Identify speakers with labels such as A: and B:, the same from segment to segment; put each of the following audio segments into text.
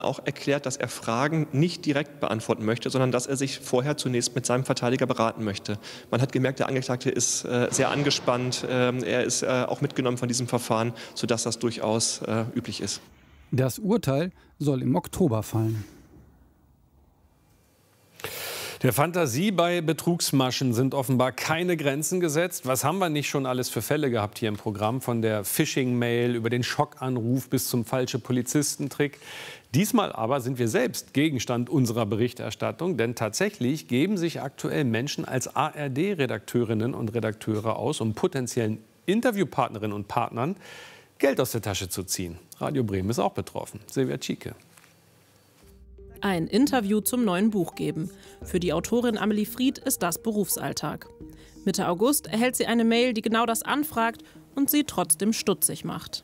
A: Auch erklärt, dass er Fragen nicht direkt beantworten möchte, sondern dass er sich vorher zunächst mit seinem Verteidiger beraten möchte. Man hat gemerkt, der Angeklagte ist sehr angespannt, er ist auch mitgenommen von diesem Verfahren, sodass das durchaus üblich ist.
B: Das Urteil soll im Oktober fallen.
C: Der Fantasie bei Betrugsmaschen sind offenbar keine Grenzen gesetzt. Was haben wir nicht schon alles für Fälle gehabt hier im Programm? Von der Phishing-Mail über den Schockanruf bis zum falsche Polizistentrick. Diesmal aber sind wir selbst Gegenstand unserer Berichterstattung. Denn tatsächlich geben sich aktuell Menschen als ARD-Redakteurinnen und Redakteure aus, um potenziellen Interviewpartnerinnen und Partnern Geld aus der Tasche zu ziehen. Radio Bremen ist auch betroffen. Silvia Tschike.
D: Ein Interview zum neuen Buch geben. Für die Autorin Amelie Fried ist das Berufsalltag. Mitte August erhält sie eine Mail, die genau das anfragt und sie trotzdem stutzig macht.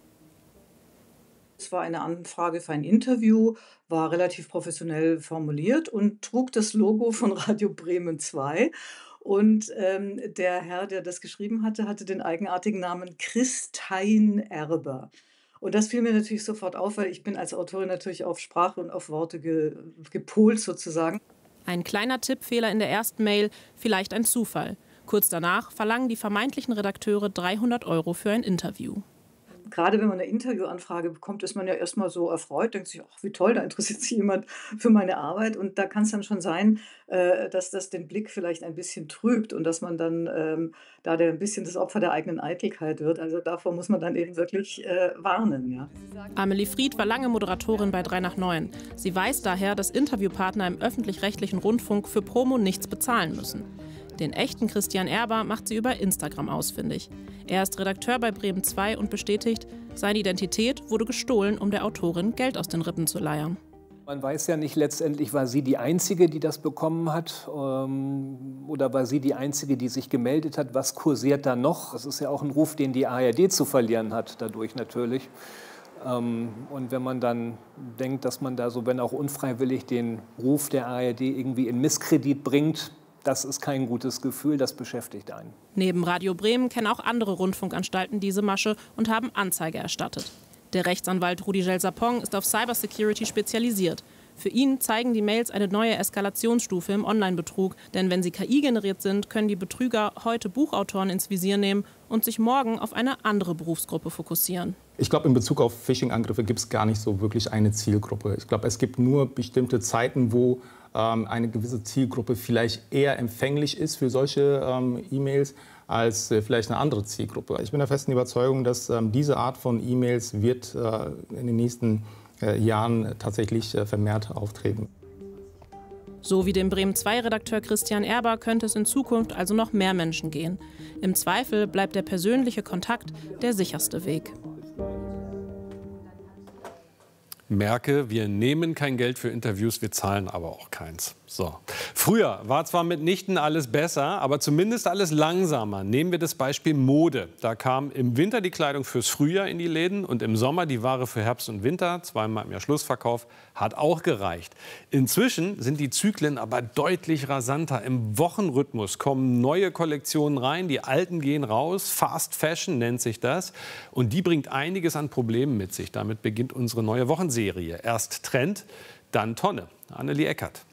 E: Es war eine Anfrage für ein Interview, war relativ professionell formuliert und trug das Logo von Radio Bremen 2. Und der Herr, der das geschrieben hatte, hatte den eigenartigen Namen Christein Erber. Und das fiel mir natürlich sofort auf, weil ich bin als Autorin natürlich auf Sprache und auf Worte gepolt sozusagen.
D: Ein kleiner Tippfehler in der ersten Mail, vielleicht ein Zufall. Kurz danach verlangen die vermeintlichen Redakteure 300 € für ein Interview.
E: Gerade wenn man eine Interviewanfrage bekommt, ist man ja erstmal so erfreut, denkt sich, ach wie toll, da interessiert sich jemand für meine Arbeit. Und da kann es dann schon sein, dass das den Blick vielleicht ein bisschen trübt und dass man dann da ein bisschen das Opfer der eigenen Eitelkeit wird. Also davor muss man dann eben wirklich warnen. Ja.
D: Amelie Fried war lange Moderatorin bei 3 nach 9. Sie weiß daher, dass Interviewpartner im öffentlich-rechtlichen Rundfunk für Promo nichts bezahlen müssen. Den echten Christian Erber macht sie über Instagram ausfindig. Er ist Redakteur bei Bremen 2 und bestätigt, seine Identität wurde gestohlen, um der Autorin Geld aus den Rippen zu leiern.
F: Man weiß ja nicht letztendlich, war sie die Einzige, die das bekommen hat, oder war sie die Einzige, die sich gemeldet hat. Was kursiert da noch? Das ist ja auch ein Ruf, den die ARD zu verlieren hat, dadurch natürlich. Und wenn man dann denkt, dass man da so, wenn auch unfreiwillig, den Ruf der ARD irgendwie in Misskredit bringt, das ist kein gutes Gefühl, das beschäftigt einen.
D: Neben Radio Bremen kennen auch andere Rundfunkanstalten diese Masche und haben Anzeige erstattet. Der Rechtsanwalt Rudi Gelsapong ist auf Cybersecurity spezialisiert. Für ihn zeigen die Mails eine neue Eskalationsstufe im Online-Betrug. Denn wenn sie KI-generiert sind, können die Betrüger heute Buchautoren ins Visier nehmen und sich morgen auf eine andere Berufsgruppe fokussieren.
G: Ich glaube, in Bezug auf Phishing-Angriffe gibt es gar nicht so wirklich eine Zielgruppe. Ich glaube, es gibt nur bestimmte Zeiten, wo eine gewisse Zielgruppe vielleicht eher empfänglich ist für solche E-Mails als vielleicht eine andere Zielgruppe. Ich bin der festen Überzeugung, dass diese Art von E-Mails wird in den nächsten Jahren tatsächlich vermehrt auftreten.
D: So wie dem Bremen 2-Redakteur Christian Erber könnte es in Zukunft also noch mehr Menschen gehen. Im Zweifel bleibt der persönliche Kontakt der sicherste Weg.
C: Merke, wir nehmen kein Geld für Interviews, wir zahlen aber auch keins. So. Früher war zwar mitnichten alles besser, aber zumindest alles langsamer. Nehmen wir das Beispiel Mode. Da kam im Winter die Kleidung fürs Frühjahr in die Läden und im Sommer die Ware für Herbst und Winter. Zweimal im Jahr Schlussverkauf, hat auch gereicht. Inzwischen sind die Zyklen aber deutlich rasanter. Im Wochenrhythmus kommen neue Kollektionen rein, die alten gehen raus. Fast Fashion nennt sich das. Und die bringt einiges an Problemen mit sich. Damit beginnt unsere neue Wochenserie. Erst Trend, dann Tonne. Annelie Eckert.